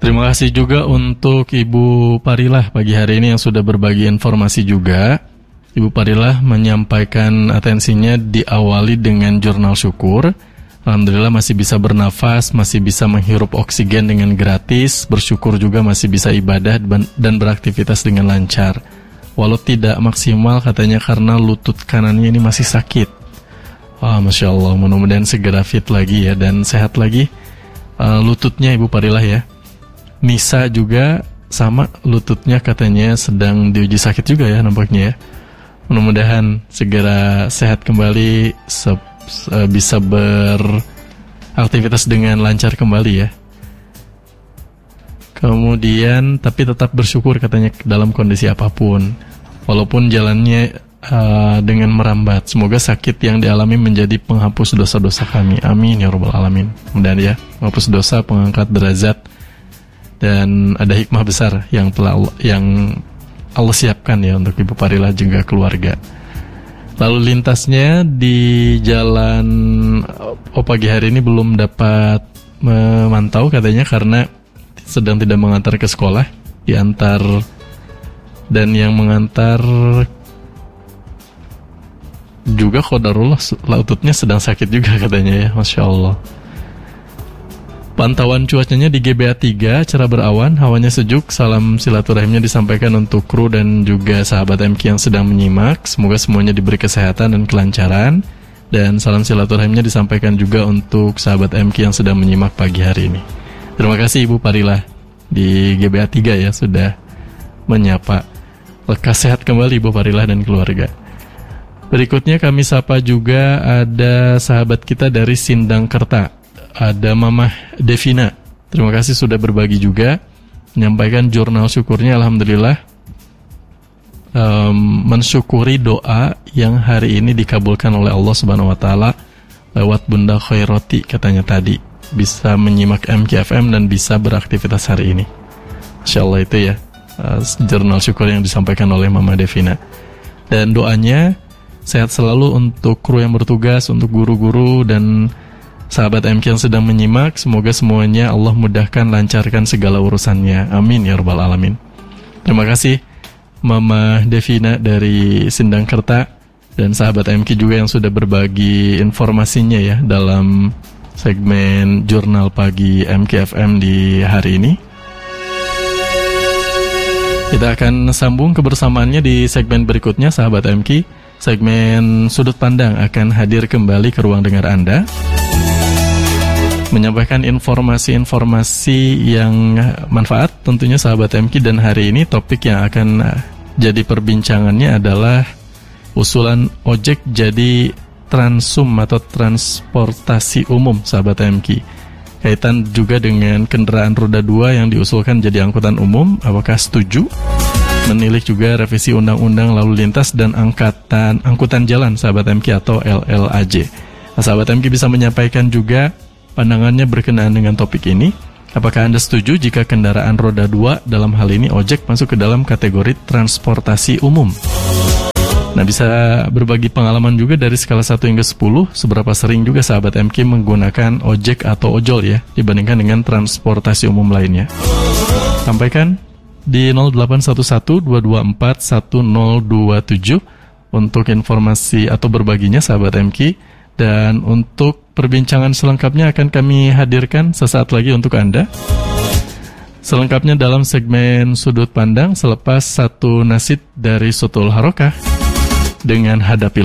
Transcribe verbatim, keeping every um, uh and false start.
Terima kasih juga untuk Ibu Parilah pagi hari ini yang sudah berbagi informasi juga. Ibu Parilah menyampaikan atensinya diawali dengan jurnal syukur. Alhamdulillah masih bisa bernafas, masih bisa menghirup oksigen dengan gratis, bersyukur juga masih bisa ibadah dan beraktivitas dengan lancar. Walau tidak maksimal katanya karena lutut kanannya ini masih sakit. Wah, Masya Allah, mudah-mudahan segera fit lagi ya dan sehat lagi uh, lututnya Ibu Parilah ya. Nisa juga sama lututnya katanya sedang diuji sakit juga ya nampaknya ya. Mudah-mudahan segera sehat kembali, se- se- bisa beraktivitas dengan lancar kembali ya. Kemudian tapi tetap bersyukur katanya dalam kondisi apapun, walaupun jalannya uh, dengan merambat. Semoga sakit yang dialami menjadi penghapus dosa-dosa kami. Amin ya rabbal alamin. Mudah-mudahan ya, menghapus dosa, pengangkat derajat, dan ada hikmah besar yang telah Allah, yang Allah siapkan ya untuk Ibu Parilah juga keluarga. Lalu lintasnya di jalan oh pagi hari ini belum dapat memantau katanya karena sedang tidak mengantar ke sekolah, diantar, dan yang mengantar juga qadarullah lututnya sedang sakit juga katanya ya, Masya Allah. Pantauan cuacanya di G B A tiga, cerah berawan, hawanya sejuk. Salam silaturahimnya disampaikan untuk kru dan juga sahabat M Q yang sedang menyimak. Semoga semuanya diberi kesehatan dan kelancaran. Dan salam silaturahimnya disampaikan juga untuk sahabat M Q yang sedang menyimak pagi hari ini. Terima kasih Ibu Parilah di G B A tiga ya sudah menyapa. Lekas sehat kembali Ibu Parilah dan keluarga. Berikutnya kami sapa juga ada sahabat kita dari Sindangkerta. Ada Mamah Devina. Terima kasih sudah berbagi juga, menyampaikan jurnal syukurnya. Alhamdulillah um, mensyukuri doa yang hari ini dikabulkan oleh Allah Subhanahu Wa Taala lewat Bunda Khairoti katanya tadi. Bisa menyimak M K F M dan bisa beraktivitas hari ini. Masya Allah itu ya uh, jurnal syukur yang disampaikan oleh Mamah Devina. Dan doanya sehat selalu untuk kru yang bertugas, untuk guru-guru dan sahabat M Q yang sedang menyimak. Semoga semuanya Allah mudahkan, lancarkan segala urusannya. Amin ya rabbal alamin. Terima kasih Mama Devina dari Sindangkerta dan sahabat M Q juga yang sudah berbagi informasinya ya dalam segmen Jurnal Pagi M K F M di hari ini. Kita akan sambung kebersamaannya di segmen berikutnya sahabat M Q. Segmen Sudut Pandang akan hadir kembali ke ruang dengar Anda, menyampaikan informasi-informasi yang manfaat tentunya sahabat M Q. Dan hari ini topik yang akan jadi perbincangannya adalah usulan ojek jadi transum atau transportasi umum sahabat M Q. Kaitan juga dengan kendaraan roda dua yang diusulkan jadi angkutan umum. Apakah setuju? Menilik juga revisi undang-undang lalu lintas dan angkatan angkutan jalan sahabat M Q atau L L A J. Nah, sahabat M Q bisa menyampaikan juga pandangannya berkenaan dengan topik ini. Apakah Anda setuju jika kendaraan roda dua dalam hal ini ojek masuk ke dalam kategori transportasi umum? Nah, bisa berbagi pengalaman juga dari skala satu hingga sepuluh, seberapa sering juga sahabat M Q menggunakan ojek atau ojol ya dibandingkan dengan transportasi umum lainnya. Sampaikan di nol delapan satu satu dua dua empat satu nol dua tujuh untuk informasi atau berbaginya sahabat M Q. Dan untuk perbincangan selengkapnya akan kami hadirkan sesaat lagi untuk Anda. Selengkapnya dalam segmen Sudut Pandang selepas satu nasid dari Sutul Harokah dengan Hadapi